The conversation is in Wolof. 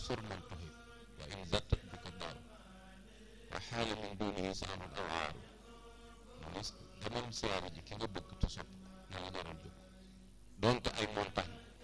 unsur man tuhib wa in zattat bika daar wa xaala min dunihi saaman aw aaru mu ne demal siyaare ji ki nga bëgg te sopp ko